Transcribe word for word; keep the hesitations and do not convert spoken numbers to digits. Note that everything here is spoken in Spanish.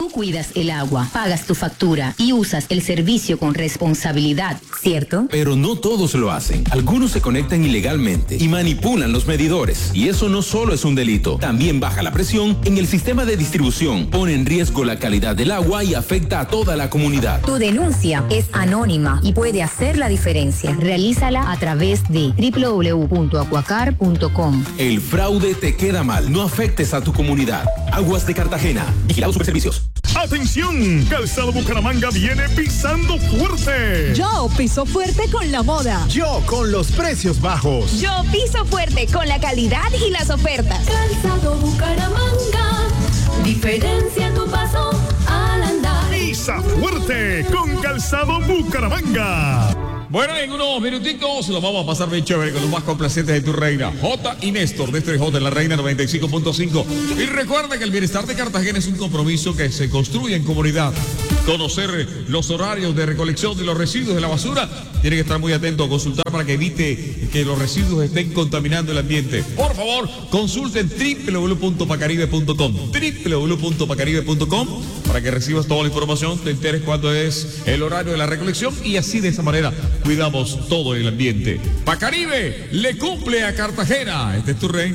Tú cuidas el agua, pagas tu factura y usas el servicio con responsabilidad, ¿cierto? Pero no todos lo hacen. Algunos se conectan ilegalmente y manipulan los medidores. Y eso no solo es un delito, también baja la presión en el sistema de distribución, pone en riesgo la calidad del agua y afecta a toda la comunidad. Tu denuncia es anónima y puede hacer la diferencia. Realízala a través de doble u doble u doble u punto acuacar punto com. El fraude te queda mal. No afectes a tu comunidad. Aguas de Cartagena. Vigilado Superservicios. ¡Atención! Calzado Bucaramanga viene pisando fuerte. Yo piso fuerte con la moda. Yo con los precios bajos. Yo piso fuerte con la calidad y las ofertas. Calzado Bucaramanga, diferencia tu paso al andar. Pisa fuerte con Calzado Bucaramanga. Bueno, en unos minuticos lo vamos a pasar bien chévere con los más complacientes de tu reina, J y Néstor, de este J en la Reina noventa y cinco punto cinco. Y recuerda que el bienestar de Cartagena es un compromiso que se construye en comunidad. Conocer los horarios de recolección de los residuos de la basura, tiene que estar muy atento a consultar para que evite que los residuos estén contaminando el ambiente. Por favor, consulten doble u doble u doble u punto pacaribe punto com, doble u doble u doble u punto pacaribe punto com, para que recibas toda la información, te enteres cuándo es el horario de la recolección y así de esa manera cuidamos todo el ambiente. Pacaribe le cumple a Cartagena. Este es tu reina.